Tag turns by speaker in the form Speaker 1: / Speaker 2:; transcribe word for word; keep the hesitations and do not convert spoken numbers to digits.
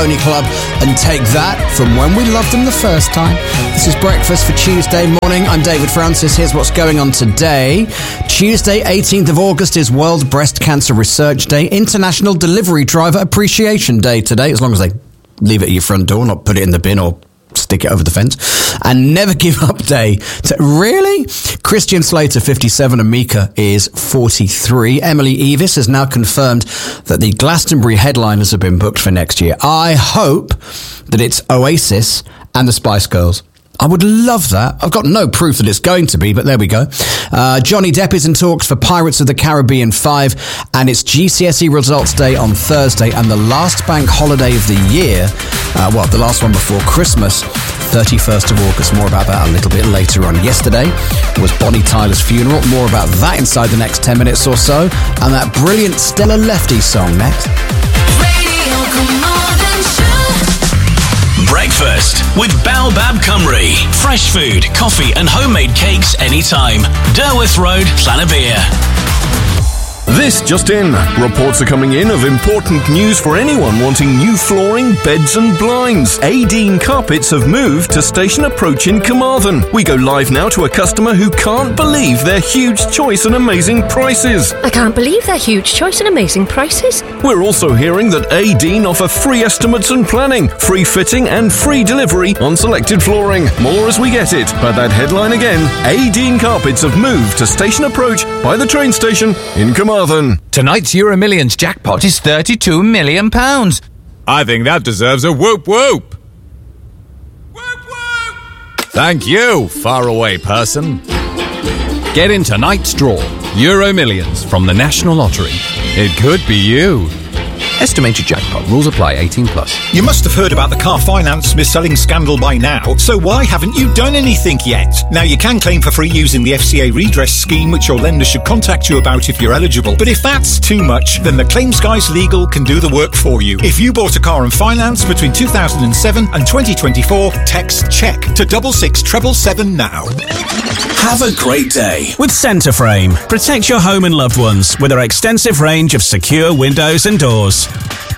Speaker 1: Pony Club and Take That from When We Loved Them the First Time. This is Breakfast for Tuesday morning. I'm David Francis. Here's what's going on today. Tuesday, eighteenth of August is World Breast Cancer Research Day, International Delivery Driver Appreciation Day today, as long as they leave it at your front door, not put it in the bin or stick it over the fence. And Never Give Up Day. To, really? Christian Slater, fifty-seven, and Mika is forty-three. Emily Evis has now confirmed that the Glastonbury headliners have been booked for next year. I hope that it's Oasis and the Spice Girls. I would love that. I've got no proof that it's going to be, but there we go. Uh, Johnny Depp is in talks for Pirates of the Caribbean five, and it's G C S E results day on Thursday, and the last bank holiday of the year, uh, well, the last one before Christmas, thirty-first of August. More about that a little bit later on. Yesterday was Bonnie Tyler's funeral. More about that inside the next ten minutes or so, and that brilliant Stella Lefty song next.
Speaker 2: Radio Carmarthen Show.
Speaker 3: Breakfast with Baobab Cymru. Fresh food, coffee and homemade cakes anytime. Derwith Road, Llanybia.
Speaker 4: This just in. Reports are coming in of important news for anyone wanting new flooring, beds and blinds. Adine Carpets have moved to Station Approach in Carmarthen. We go live now to a customer who can't believe their huge choice and amazing prices.
Speaker 5: I can't believe their huge choice and amazing prices.
Speaker 4: We're also hearing that Adine offer free estimates and planning, free fitting and free delivery on selected flooring. More as we get it. But that headline again, Adine Carpets have moved to Station Approach by the train station in Carmarthen.
Speaker 6: Tonight's Euro Millions jackpot is thirty-two million pounds.
Speaker 7: I think that deserves a whoop whoop. Whoop whoop! Thank you, faraway person. Get in tonight's draw. Euro Millions from the National Lottery. It could be you.
Speaker 6: Estimated jackpot. Rules apply. eighteen plus.
Speaker 8: You must have heard about the car finance mis-selling scandal by now, so why haven't you done anything yet? Now, you can claim for free using the F C A redress scheme, which your lender should contact you about if you're eligible. But if that's too much, then the Claims Guys Legal can do the work for you. If you bought a car on finance between two thousand seven and twenty twenty-four, text CHECK to double six treble seven now.
Speaker 3: Have a great day
Speaker 9: with Centreframe. Protect your home and loved ones with our extensive range of secure windows and doors.